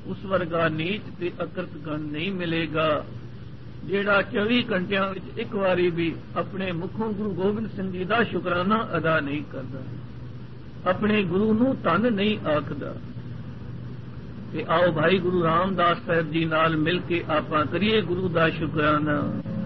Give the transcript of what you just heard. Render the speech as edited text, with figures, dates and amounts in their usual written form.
ਉਸ ਵਰਗਾ ਨੀਚ ਤੇ ਅਕਰਤ ਗਣ ਨਹੀਂ ਮਿਲੇਗਾ ਜਿਹੜਾ 24 ਘੰਟਿਆਂ ਵਿੱਚ ਇੱਕ ਵਾਰੀ ਵੀ ਆਪਣੇ ਮੁਖੋਂ ਗੁਰੂ ਗੋਬਿੰਦ ਸਿੰਘ ਜੀ ਦਾ ਸ਼ੁਕਰਾਨਾ ਅਦਾ ਨਹੀਂ ਕਰਦਾ, ਆਪਣੇ ਗੁਰੂ ਨੂੰ ਧੰਨ ਨਹੀਂ ਆਖਦਾ। ਤੇ ਆਓ ਭਾਈ ਗੁਰੂ ਰਾਮਦਾਸ ਸਾਹਿਬ ਜੀ ਨਾਲ ਮਿਲ ਕੇ ਆਪਾਂ ਕਰੀਏ ਗੁਰੂ ਦਾ ਸ਼ੁਕਰਾਨਾ।